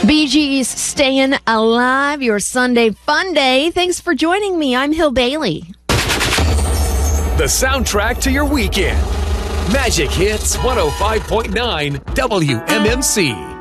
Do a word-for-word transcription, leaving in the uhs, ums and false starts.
Bee Gees, Staying Alive, your Sunday fun day. Thanks for joining me. I'm Hill Bailey. The soundtrack to your weekend. Magic Hits one oh five point nine W M M C.